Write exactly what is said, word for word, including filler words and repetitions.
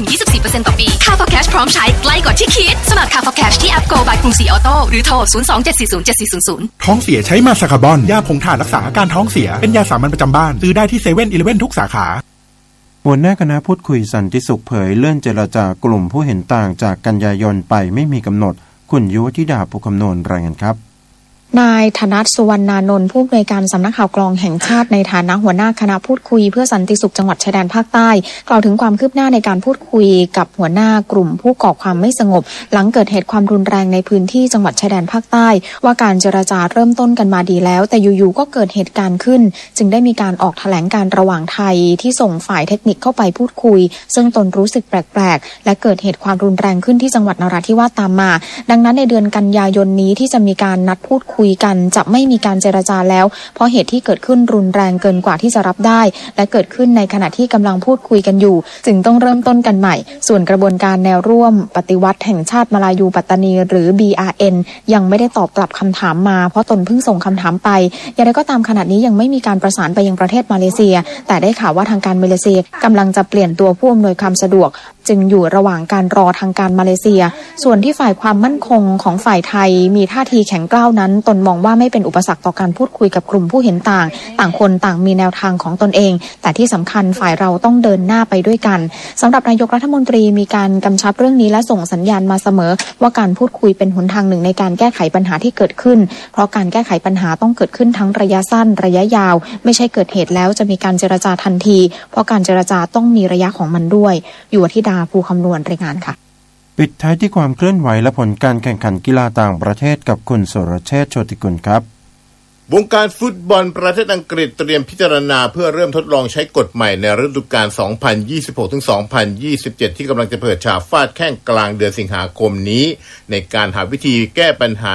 ถึง ยี่สิบสี่เปอร์เซ็นต์ ต่อปี Car for Cash พร้อมใช้ใกล้กว่าที่คิดสมัคร Car for Cash ที่แอป Go by กรุงศรีออโต้หรือโทรศูนย์ สอง เจ็ด สี่ ศูนย์ เจ็ด สี่ ศูนย์ ศูนย์ท้องเสียใช้มาซาคาบอนยาผงถ่านรักษาอาการท้องเสียเป็นยาสามัญประจำบ้านซื้อได้ที่เซเว่นอีเลฟเว่นทุกสาขาหัวหน้าคณะพูดคุยสันติสุขเผยเลื่อนเจรจากลุ่มผู้เห็นต่างจากกันยายนไปไม่มีกำหนดคุณยุวธิดาภูคำนวณรายงานครับนายธนัทสุวรรณานนท์ผู้อำนวยการสำนักข่าวกรองแห่งชาติในฐานะหัวหน้าคณะพูดคุยเพื่อสันติสุขจังหวัดชายแดนภาคใต้กล่าวถึงความคืบหน้าในการพูดคุยกับหัวหน้ากลุ่มผู้ก่อความไม่สงบหลังเกิดเหตุความรุนแรงในพื้นที่จังหวัดชายแดนภาคใต้ว่าการเจรจาเริ่มต้นกันมาดีแล้วแต่อยู่ๆก็เกิดเหตุการณ์ขึ้นจึงได้มีการออกแถลงการระหว่างไทยที่ส่งฝ่ายเทคนิคเข้าไปพูดคุยซึ่งตนรู้สึกแปลกๆและเกิดเหตุความรุนแรงขึ้นที่จังหวัดนราธิวาสตามมาดังนั้นในเดือนกันยายนนี้ที่จะมีการนัดพูดคุยกันจะไม่ไม่มีการเจรจาแล้วเพราะเหตุที่เกิดขึ้นรุนแรงเกินกว่าที่จะรับได้และเกิดขึ้นในขณะที่กำลังพูดคุยกันอยู่จึงต้องเริ่มต้นกันใหม่ส่วนกระบวนการแนวร่วมปฏิวัติแห่งชาติมาลายูปัตตานีหรือ บี อาร์ เอ็น ยังไม่ได้ตอบกลับคำถามมาเพราะตนเพิ่งส่งคำถามไปอย่างไรก็ตามขณะนี้ยังไม่มีการประสานไปยังประเทศมาเลเซียแต่ได้ข่าวว่าทางการมาเลเซียกำลังจะเปลี่ยนตัวผู้อำนวยความสะดวกจึงอยู่ระหว่างการรอทางการมาเลเซียส่วนที่ฝ่ายความมั่นคงของฝ่ายไทยมีท่าทีแข็งกร้าวนั้นตนมองว่าไม่เป็นอุปสรรคต่อการพูดคุยกับกลุ่มผู้เห็นต่างต่างคนต่างมีแนวทางของตนเองแต่ที่สำคัญฝ่ายเราต้องเดินหน้าไปด้วยกันสำหรับนายกรัฐมนตรีมีการกำชับเรื่องนี้และส่งสัญญาณมาเสมอว่าการพูดคุยเป็นหนทางหนึ่งในการแก้ไขปัญหาที่เกิดขึ้นเพราะการแก้ไขปัญหาต้องเกิดขึ้นทั้งระยะสั้นระยะยาวไม่ใช่เกิดเหตุแล้วจะมีการเจรจาทันทีเพราะการเจรจาต้องมีระยะของมันด้วยอยู่ที่ดาภูคำนวณรายงานค่ะปิดท้ายที่ความเคลื่อนไหวและผลการแข่งขันกีฬาต่างประเทศกับคุณสุรเชษฐ์โชติกุลครับวงการฟุตบอลประเทศอังกฤษเตรียมพิจารณาเพื่อเริ่มทดลองใช้กฎใหม่ในฤดูกาล สองพันยี่สิบหกถึงสองพันยี่สิบเจ็ด ที่กำลังจะเปิดฉากฟาดแข้งกลางเดือนสิงหาคมนี้ในการหาวิธีแก้ปัญหา